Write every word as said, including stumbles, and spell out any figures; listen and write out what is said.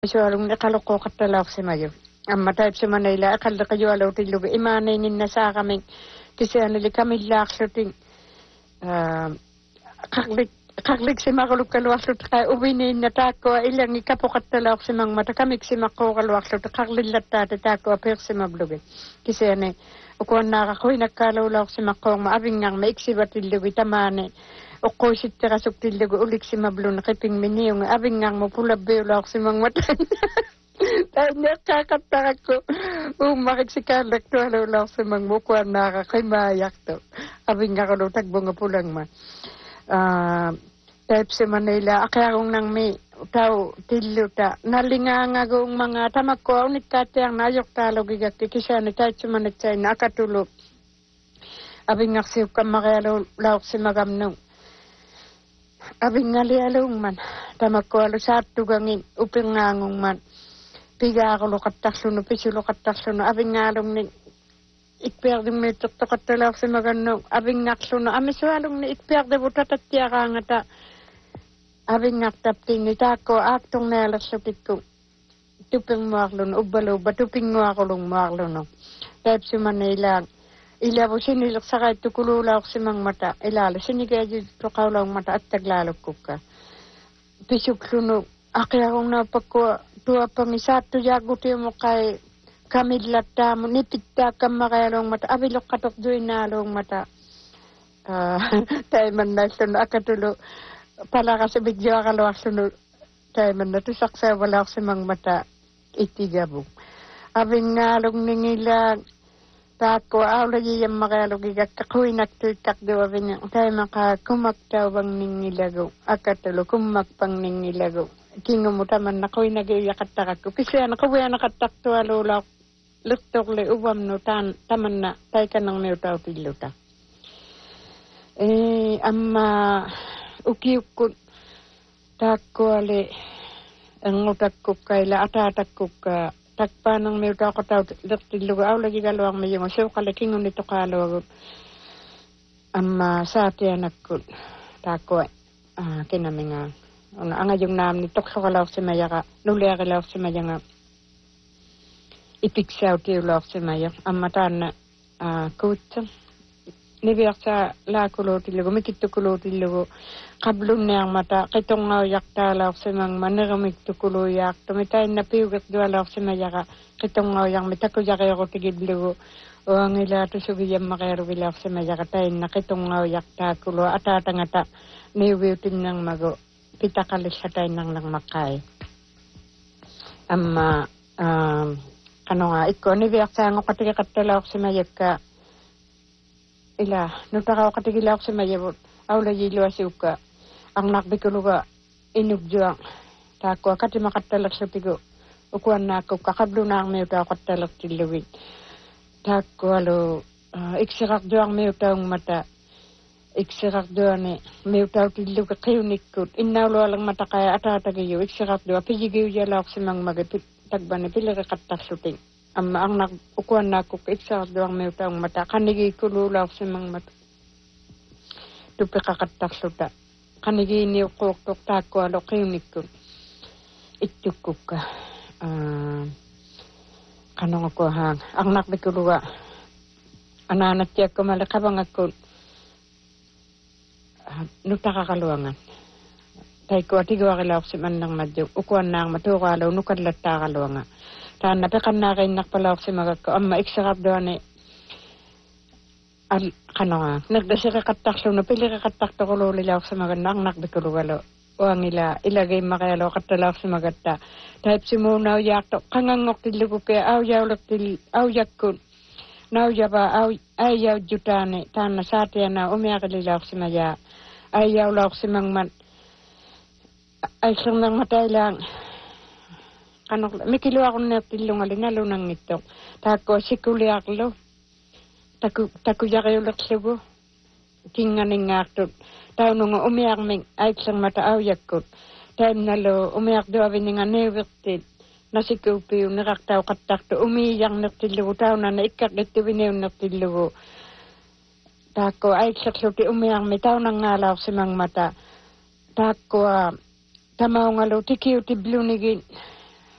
Sualong nakaloko katalak si Mayo. Ang matayip si Manila, akal na kayo alaw tilog. Imanay nin na sa kaming, kasi ano li kami laksuting, uh, kaklik, kaklik si makulog kalwaksot, kaya uwinin na tako, ilang ikapo katalak si mang mata, kamik si mako kalwaksot, kaklilat tate tako, apir si mablogin. Kasi ano, ukuan nakakoy nagkalawlak si makong maabing ngang maiksibat tilog, itamane. O ko si tira sok tilog ulik si mablo na kiping miniyong abing ngang mo pula beulak si mang matan. Tayo niya kakatarak ko. Umakit si kalak to halawlak si mang mukuan naka kay mayak to. Abing nga ko tagbo nga pulang man. Uh, Type si Manila akayong nang may tao tilo ta. Nalinga gong mga tamak ko unik katyang nayok talo gigak kikisya ni tayo si Manila na akatulog. Abing nga si kamakayalaw si magamnong. Abing ngalialong man, tamak ko alo sa tugangin, uping ngangong man. Piga ako lukataksuno, pisulo kataksuno, abing ngalong ni ikperdong ni tuktokatalak si maganong, abing ngaksuno, amisualong ni ikperde butatatya ka nga ta. Abing ngaktapting ni tako, aktong nalasupit ko. Tuping muaklo no, ubalo, batuping muaklo muaklo no. Type si Manila. Ilabo sinilok sa kahit tukululaw si mang mata. Ilalo, sinigay dito kaulaw mata at taglalog ko ka. Pisok sunog. Aki akong napagkuha. Tuwa pang isa, tuyaguti mo kay kamidlata mo. Nipigta ka makayalong mata. Abilok katok doon nalong mata. Uh, tayo man na sunog. Akatulo. Pala kasi bigyo akalawak sunog. Tayo man na tusak sa wala si mang mata. Itigabong. Abing nalong ningilang. Tako aw lagi yung makalog igak kakuy naktuitak daw abin tayo maka kumaktaw bang ningilago akatulo kumakpang ningilago kingo mo taman nakuy nagiyak at ko kasi ano kabuya nakatakto alula lutok le ubam no tan taman na tayo ka nang may utaw tiluta eh amma ukiuk ko tako ale ang utak ko kaila atatak ko ka takpanang may utaw ko tao tilugo aw lagi galawang may yung so kalakingon nito kalawag amma sa ati anak ko tako ah kinami nga ano ang yung nam nito so kalaw si maya ka nuliya kalaw si maya nga ipiksaw ti ulaw si maya amma tan na ah kutsa nibiyak sa lakulo tilugo mikito kulo tilugo kablong na ang mata kitong nga yak talaw si mang managamig tukulo yak tumitay na piugat duwalaw si mayaka kitong nga yang mitako yak ako tigidlugo o ang ila to sugiyam makayaro bilaw si mayaka tayo na kitong nga yak takulo atatangata niwiutin ng mago pitakalis sa tayo nang nang makay amma um, ano nga iko nibiyak sa nga katigakatalaw si mayaka ila nutakaw katigilaw si mayabot awla yilo asuka ang nakbikuluga inugjuang tako kati makatalak sa tigo ukuan na ako kakablo na ang may utaw katalak tilawin tako alo uh, iksirak doang may utawang mata iksirak doang ni may utaw tiluga kayo nikot inawlo alang mata kaya atatagayo iksirak doang pijigiw yalak si mang magapit tagban ni pila kakatak suting amma ang nak ukuan na ako iksirak doang may utawang mata kanigi kululaw si mang mata tupi kakatak suta kanigi ni ukok tok tako alo kayo nikot itukuk ka uh, kanong ako hang ang nakbikuluga ananat siya ko malakabang ako uh, nutakakaluangan tay ko atigawa kilaw si man lang madyo ukuan na ang matukalaw nukadlat takaluanga taan napikan na kayo nakpalaw si magak ko amma iksakap doon eh al kano nga nagdasi ka katakso na pili ka katakto ko lulilaw sa maganda ang nakbikuluga o ang ila ilagay makayalo katalaw sa magata type si munaw yakto kangangok tilugo kaya aw yaw til aw yakun naw yaba aw ay yaw jutane tan na satya na umiakalilaw si maya ay yaw law si mangman ay siyang nang matay lang kanok mikilo ako na tilong alinalo nang ito tako sikuliak lo taku taku yakayo laksugo kinganing ngakto tayo nung umiyak ming ay sang mataaw yakot tayo nalo umiyak do abin nga neverted nasikupi yung nakaktaw katakto umiyang naktilugo tayo na naikak ito binaw naktilugo tako ay saksuti umiyak may tayo nang ngalaw si mang mata tako uh, tamaw nga lo tikiw tiblunigin